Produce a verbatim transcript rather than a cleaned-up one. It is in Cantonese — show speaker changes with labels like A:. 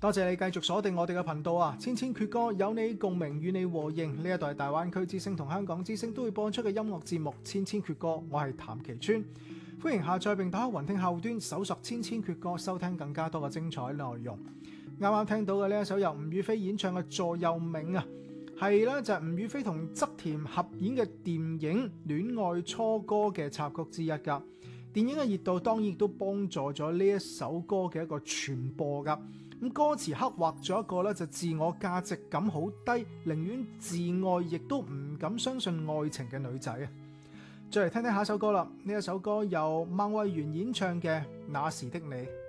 A: 多謝你繼續鎖定我哋嘅頻道啊！千千闕歌，有你共鳴，與你和應。呢一代大灣區之聲同香港之聲都會播出嘅音樂節目《千千闕歌》，我係譚其川。歡迎下載並打開雲聽客戶端，搜索《千千闕歌》，收聽更加多嘅精彩內容。啱啱聽到嘅呢一首由吳雨霏演唱嘅《座右銘》啊，係咧就係吳雨霏同側田合演嘅電影《戀愛初歌》嘅插曲之一噶。電影嘅熱度當然亦都幫助咗呢一首歌嘅一個傳播噶。咁歌詞刻畫咗一個咧就自我價值感好低，寧願自愛亦都唔敢相信愛情嘅女仔啊！再嚟聽聽下首歌啦，呢一首歌由孟慧圓演唱嘅《那時的你》。